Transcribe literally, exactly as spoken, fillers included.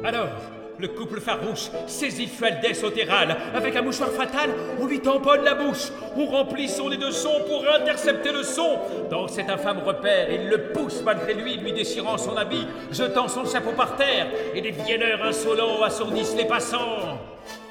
Alors, le couple farouche saisit Fualdès au terral. Avec un mouchoir fatal, on lui tamponne la bouche. On remplit son nez de son pour intercepter le son. Dans cet infâme repère, il le pousse malgré lui, lui déchirant son habit, jetant son chapeau par terre. Et des vielleurs insolents assourdissent les passants.